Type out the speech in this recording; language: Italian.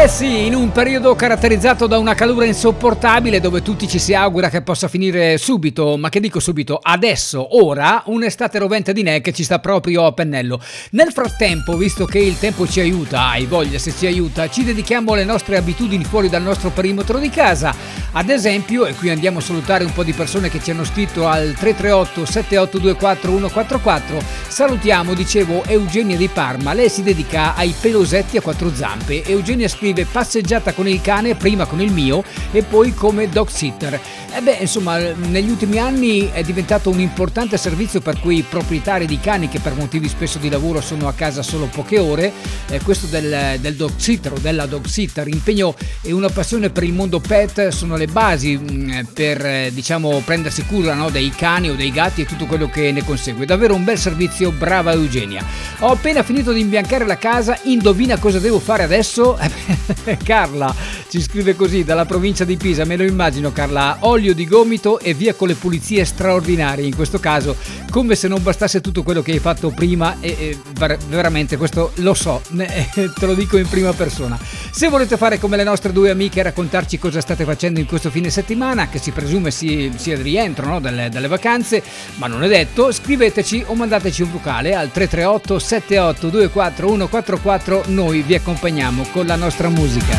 Eh sì, in un periodo caratterizzato da una calura insopportabile dove tutti ci si augura che possa finire subito, ma che dico subito, adesso, ora, un'estate rovente di neve che ci sta proprio a pennello. Nel frattempo, visto che il tempo ci aiuta, hai voglia se ci aiuta, ci dedichiamo alle nostre abitudini fuori dal nostro perimetro di casa. Ad esempio, e qui andiamo a salutare un po' di persone che ci hanno scritto al 338 7824 144, salutiamo, dicevo, Eugenia di Parma. Lei si dedica ai pelosetti a quattro zampe. Eugenia scrive passeggiata con il cane, prima con il mio e poi come dog sitter. Insomma, negli ultimi anni è diventato un importante servizio per quei proprietari di cani che per motivi spesso di lavoro sono a casa solo poche ore. Questo del dog sitter o della dog sitter, impegno e una passione per il mondo pet sono le basi per diciamo prendersi cura, no, dei cani o dei gatti e tutto quello che ne consegue. Davvero un bel servizio, brava Eugenia. Ho appena finito di imbiancare la casa, indovina cosa devo fare adesso? Carla ci scrive così dalla provincia di Pisa, me lo immagino Carla, olio di gomito e via con le pulizie straordinarie, in questo caso come se non bastasse tutto quello che hai fatto prima e veramente questo lo so, te lo dico in prima persona. Se volete fare come le nostre due amiche e raccontarci cosa state facendo in questo fine settimana, che si presume sia il rientro, no, dalle vacanze, ma non è detto, scriveteci o mandateci un vocale al 338 7824 144, noi vi accompagniamo con la nostra musica.